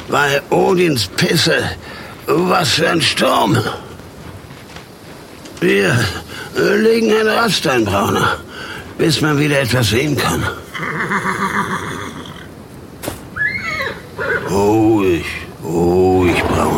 Bei Odins Pisse. Was für ein Sturm. Wir legen ein Rast ein, Brauner, bis man wieder etwas sehen kann.